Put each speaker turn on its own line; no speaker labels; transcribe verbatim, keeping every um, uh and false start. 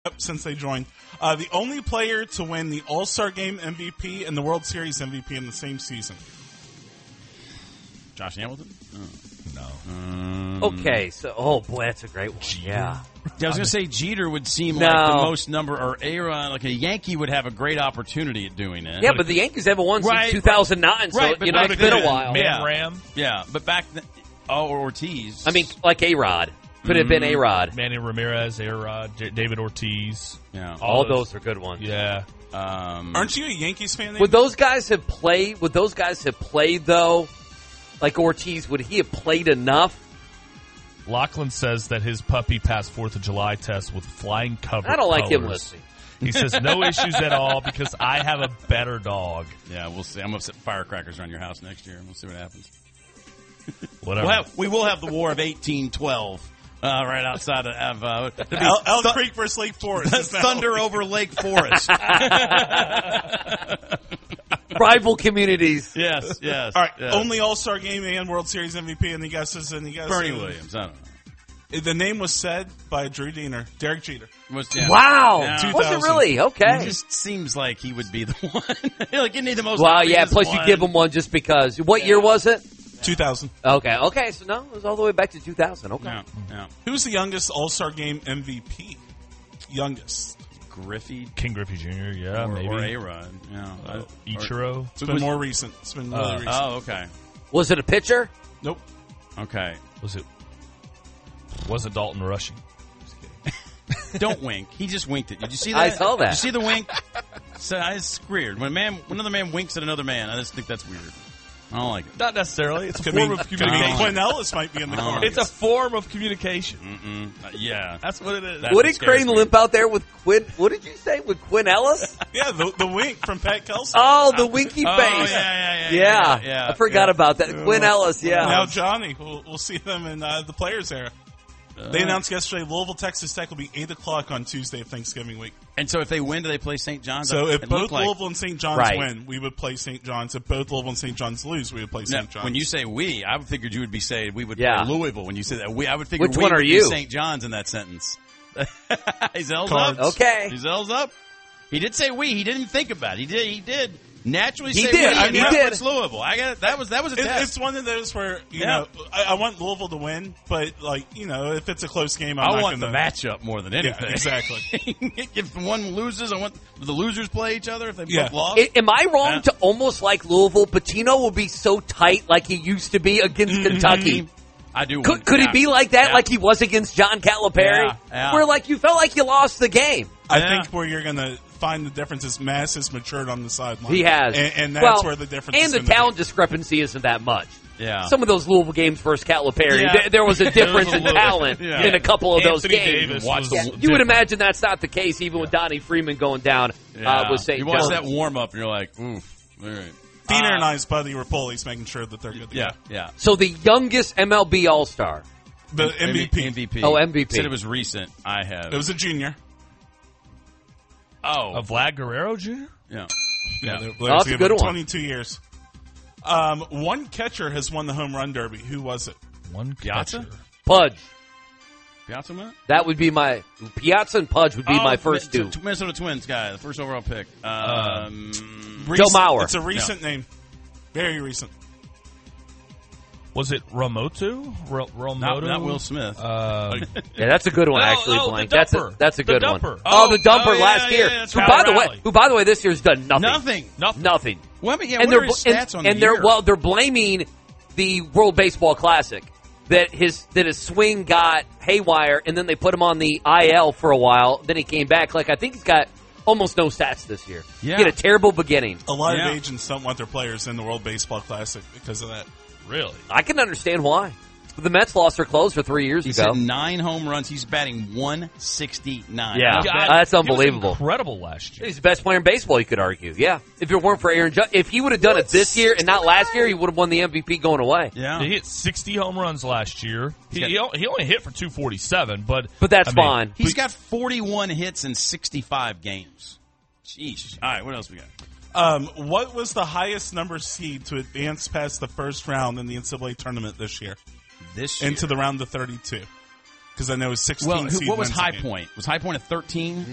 since they joined. Uh, the only player to win the All-Star Game M V P and the World Series M V P in the same season.
Josh Hamilton? Oh.
No.
Um,
Okay, so, oh boy, that's a great one. Yeah.
Yeah, I was going to say Jeter would seem
No.
like the most number, or Aaron, like a Yankee would have a great opportunity at doing it.
Yeah, but the Yankees haven't won
Right,
since two thousand nine, so,
right, but
you know,
back
it's been
then-
a while.
Man
Yeah.
Ram,
Yeah, but back then, oh, or Ortiz.
I mean, like A-Rod. Could have been
Mm.
A-Rod.
Manny Ramirez, A-Rod, J- David Ortiz.
yeah.
All those are good ones.
Yeah.
Um,
Aren't you a Yankees fan?
Would those guys have played, would those guys have played, though, like Ortiz, would he have played enough?
Lachlan says that his puppy passed fourth of July test with flying cover
I don't like him
colors.
listening.
He says, no issues at all because I have a better dog.
yeah, we'll see. I'm going to set firecrackers around your house next year, and we'll see what happens.
Whatever.
We'll have, we will have the War of eighteen twelve uh, right outside of uh,
Elk, Elk Creek versus Lake Forest. is now-
Thunder over Lake Forest.
Rival communities.
yes, yes.
All right,
yes.
only All-Star Game and World Series M V P. Any guesses? Any guesses?
Bernie Williams. I don't know.
The name was said by Drew Diener, Derek Jeter.
Was, yeah.
Wow.
Yeah.
Was it really?
It
Okay.
just seems like he would be the one. like, isn't he the most
Wow, yeah,
obvious
plus
one?
you give him one just because. What year was it?
two thousand.
Okay, okay, so no, it was all the way back to two thousand. Okay.
Yeah, yeah.
Who's the youngest All-Star Game M V P? Youngest.
Griffey
King Griffey Junior, yeah,
or,
maybe.
or A-Rod. Yeah.
Uh,
Or-
Ichiro.
It's been more recent. It's been really
Uh,
recent.
Oh, okay.
Was it a pitcher?
Nope.
Okay.
Was it? Was it Dalton Rushing?
Don't wink. He just winked it. Did you see that?
I saw that.
Did you see the wink? So it's weird. When a man, when another man winks at another man, I just think that's weird. I don't like it.
Not necessarily. It's a
Could
form
mean,
of
could mean
communication.
Quinn Ellis might be in the
Oh.
car.
It's a form of communication.
Mm-mm. Uh, yeah.
That's what it is.
That's
What
what
did
scares
Crane
me.
limp out there with Quinn? What did you say with Quinn Ellis?
Yeah, the, the wink from Pat Kelsey.
Oh, the winky
Oh,
face.
yeah, yeah, yeah,
Yeah,
yeah, yeah,
I forgot
yeah.
about that. Quinn Ellis, yeah.
Now Johnny, we'll, we'll see them in uh, the Players era. They
Uh,
announced yesterday Louisville, Texas Tech will be eight o'clock on Tuesday of Thanksgiving week.
And so if they win, do they play Saint John's?
So if
It
both
looked like-
Louisville and Saint John's
Right.
win, we would play Saint John's. If both Louisville and Saint John's lose, we would play
Now,
Saint John's.
when you say we, I figured you would be saying we would
Yeah.
play Louisville. When you said that, we, I would figure
Which
we
one are
would
you?
be Saint John's in that sentence. He's L's
Cards.
up.
Okay.
He's L's up. He did say we. He didn't think about it. He did. He did naturally
He
say
did.
we.
I
and
mean,
he
he did.
puts Louisville. I got it. That was that was a
It,
test.
it's one of those where you
Yeah.
know I, I want Louisville to win, but like you know if it's a close game, I'm
I
not
want
gonna,
the matchup more than
Yeah,
anything.
exactly.
If one loses, I want the losers play each other. If they
Yeah.
both lost,
I- am I wrong
Yeah.
to almost like Louisville? Patino will be so tight like he used to be against Kentucky.
I do.
Could,
want-
could
yeah.
he be like that
Yeah.
like he was against John Calipari?
Yeah, yeah.
Where like you felt like you lost the game.
I
Yeah.
think where you're going to find the difference is Mass has matured on the sideline.
He has.
and, and that's
Well,
where the difference.
And
is
the
gonna be.
talent discrepancy isn't that much.
Yeah.
Some of those Louisville games versus Calipari,
Yeah.
there, there was a difference
a
in
little-
talent
yeah.
in a couple of those
Anthony
games.
Davis
Watch
was
the-
Yeah,
different.
you would imagine that's not the case, even with Donnie Freeman going down uh, with Saint
You watch
John's.
that warm up, and you're like, oof. All right.
Diener
Uh,
and I's buddy Rapoli's making sure that they're good. To
Yeah,
go.
yeah.
So the youngest M L B All Star.
The M V P.
M V P.
Oh, M V P.
Said it was recent. I have.
It was a junior.
oh,
A Vlad Guerrero Junior?
yeah.
Yeah,
Yeah.
they-
Oh, that's a good one.
twenty-two years. Um, one catcher has won the home run derby. Who was it?
One
Piazza?
catcher.
Pudge.
Piazza went?
That would be my Piazza and Pudge would be
Oh,
my first
Mi-
two.
t- Minnesota Twins guy, the first overall pick. Um,
Recent-
Mauer.
It's a recent name. Very recent.
Was it Ramotu? R- Ramoto?
not, not Will Smith.
Uh,
Yeah, that's a good one.
Oh,
Actually,
oh, the
Blank. That's a
dumper.
that's a
The
good
dumper.
one. Oh, the
Oh,
dumper
oh, yeah,
last
yeah,
year.
yeah, that's
who,
right.
by the way,
Rally.
who by the way, this year's done nothing.
Nothing.
nothing.
Nothing.
Well, I mean, yeah,
and
what
they're
are his
and,
stats on
and
the
they're
year?
well, they're blaming the World Baseball Classic that his that his swing got haywire, and then they put him on the I L for a while. Then he came back. Like I think he's got almost no stats this year.
Yeah.
He had a terrible beginning.
A lot
Yeah.
of agents don't want their players in the World Baseball Classic because of that.
Really?
I can understand why. The Mets lost their clothes for three years
He's
ago.
hit nine home runs. He's batting one sixty-nine.
Yeah.
God,
that's
he was
unbelievable.
incredible last year.
He's the best player in baseball, you could argue. Yeah. If it weren't for Aaron Judge, if he would have done it this year and not last year, he would have won the M V P going away.
Yeah.
He hit sixty home runs last year. He,
got-
he o- he only hit for two forty-seven, but
But that's
I mean,
fine.
He's got forty-one hits in sixty-five games. Jeez. All right, what else we got?
Um, what was the highest number seed to advance past the first round in the N C double A tournament this year?
This year.
Into the round of thirty-two. Because I know it was sixteen
well, who,
seed
what was
wins the
High
game.
Point? Was High Point a thirteen?